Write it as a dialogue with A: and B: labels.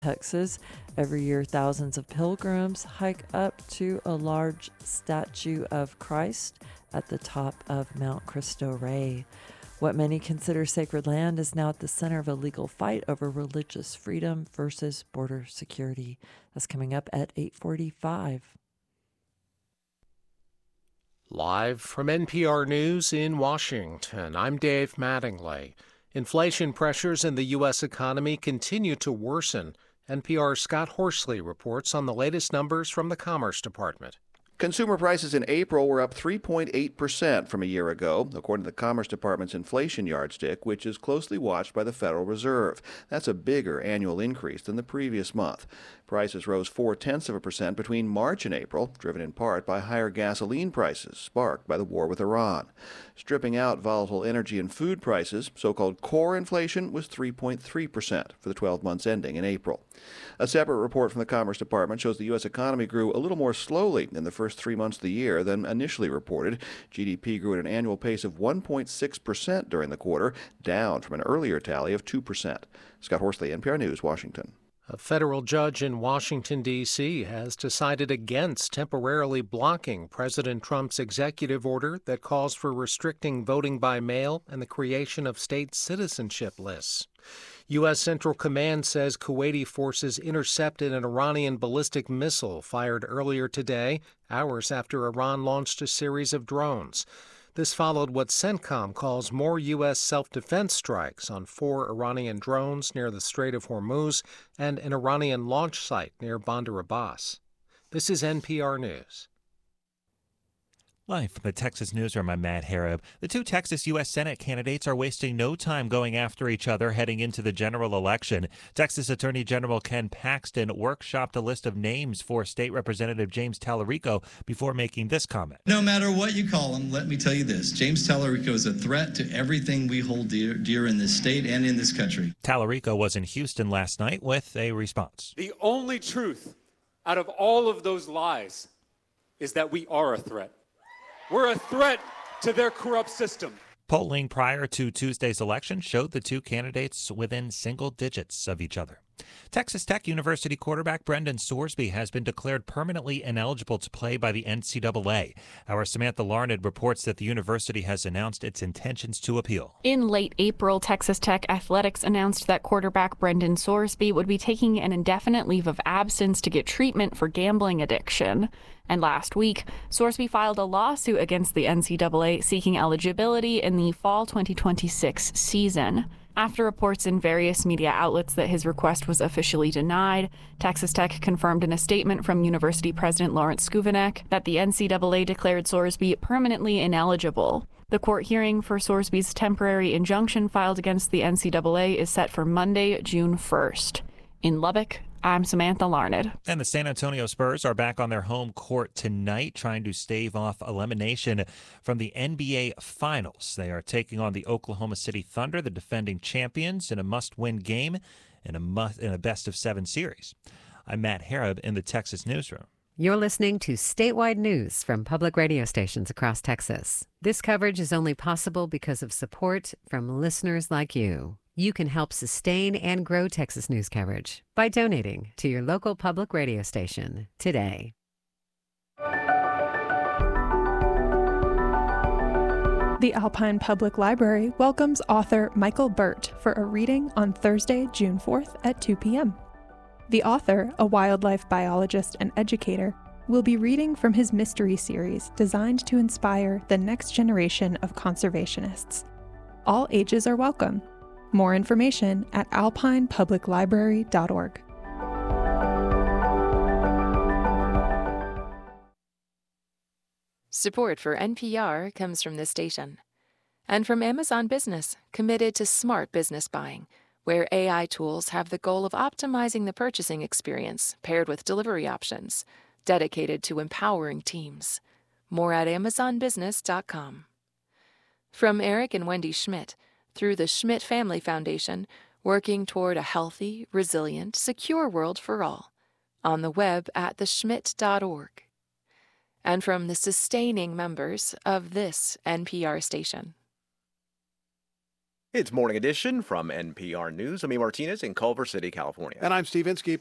A: Texas. Every year, thousands of pilgrims hike up to a large statue of Christ at the top of Mount Cristo Rey. What many consider sacred land is now at the center of a legal fight over religious freedom versus border security. That's coming up at 8:45.
B: Live from NPR News in Washington, I'm Dave Mattingly. Inflation pressures in the U.S. economy continue to worsen. NPR's Scott Horsley reports on the latest numbers from the Commerce Department.
C: Consumer prices in April were up 3.8% from a year ago, according to the Commerce Department's inflation yardstick, which is closely watched by the Federal Reserve. That's a bigger annual increase than the previous month. Prices rose 0.4% between March and April, driven in part by higher gasoline prices sparked by the war with Iran. Stripping out volatile energy and food prices, so-called core inflation was 3.3% for the 12 months ending in April. A separate report from the Commerce Department shows the U.S. economy grew a little more slowly in the first 3 months of the year than initially reported. GDP grew at an annual pace of 1.6% during the quarter, down from an earlier tally of 2%. Scott Horsley, NPR News, Washington.
B: A federal judge in Washington, D.C. has decided against temporarily blocking President Trump's executive order that calls for restricting voting by mail and the creation of state citizenship lists. U.S. Central Command says Kuwaiti forces intercepted an Iranian ballistic missile fired earlier today, hours after Iran launched a series of drones. This followed what CENTCOM calls more U.S. self-defense strikes on 4 Iranian drones near the Strait of Hormuz and an Iranian launch site near Bandar Abbas. This is NPR News.
D: Live from the Texas Newsroom, I'm Matt Harab. The 2 Texas U.S. Senate candidates are wasting no time going after each other heading into the general election. Texas Attorney General Ken Paxton workshopped a list of names for State Representative James Tallarico before making this comment.
E: No matter what you call him, let me tell you this. James Tallarico is a threat to everything we hold dear in this state and in this country.
D: Tallarico was in Houston last night with a response.
F: The only truth out of all of those lies is that we are a threat. We're a threat to their corrupt system.
D: Polling prior to Tuesday's election showed the 2 candidates within single digits of each other. Texas Tech University quarterback Brendan Sorsby has been declared permanently ineligible to play by the NCAA. Our Samantha Larned reports that the university has announced its intentions to appeal.
G: In late April, Texas Tech Athletics announced that quarterback Brendan Sorsby would be taking an indefinite leave of absence to get treatment for gambling addiction. And last week, Sorsby filed a lawsuit against the NCAA seeking eligibility in the fall 2026 season. After reports in various media outlets that his request was officially denied, Texas Tech confirmed in a statement from University President Lawrence Skuvanek that the NCAA declared Sorsby permanently ineligible. The court hearing for Sorsby's temporary injunction filed against the NCAA is set for Monday, June 1st. In Lubbock, I'm Samantha Larned.
D: And the San Antonio Spurs are back on their home court tonight, trying to stave off elimination from the NBA Finals. They are taking on the Oklahoma City Thunder, the defending champions, in a must-win game in a best-of-7 series. I'm Matt Harab in the Texas Newsroom.
H: You're listening to statewide news from public radio stations across Texas. This coverage is only possible because of support from listeners like you. You can help sustain and grow Texas news coverage by donating to your local public radio station today.
I: The Alpine Public Library welcomes author Michael Burt for a reading on Thursday, June 4th at 2 p.m. The author, a wildlife biologist and educator, will be reading from his mystery series designed to inspire the next generation of conservationists. All ages are welcome. More information at alpinepubliclibrary.org.
J: Support for NPR comes from this station. And from Amazon Business, committed to smart business buying, where AI tools have the goal of optimizing the purchasing experience paired with delivery options, dedicated to empowering teams. More at amazonbusiness.com. From Eric and Wendy Schmidt, through the Schmidt Family Foundation, working toward a healthy, resilient, secure world for all. On the web at theschmidt.org. And from the sustaining members of this NPR station.
K: It's Morning Edition from NPR News. I'm E. Martinez in Culver City, California.
L: And I'm Steve Inskeep.